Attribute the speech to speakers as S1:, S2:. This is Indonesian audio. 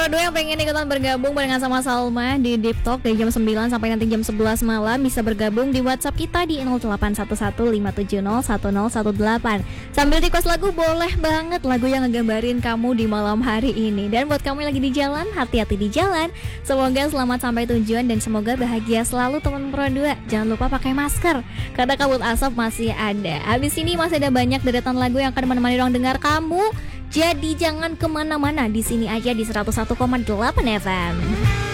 S1: Pro 2 yang pengen ikutan bergabung barengan sama Salma di Deep Talk dari jam 9 sampai nanti jam 11 malam bisa bergabung di WhatsApp kita di 081157010118. Sambil request lagu boleh banget, lagu yang ngegambarin kamu di malam hari ini. Dan buat kamu yang lagi di jalan, hati-hati di jalan. Semoga selamat sampai tujuan dan semoga bahagia selalu teman Pro 2. Jangan lupa pakai masker karena kabut asap masih ada. Habis ini masih ada banyak deretan lagu yang akan menemani ruang dengar kamu. Jadi jangan kemana-mana, di sini aja di 101,8 FM.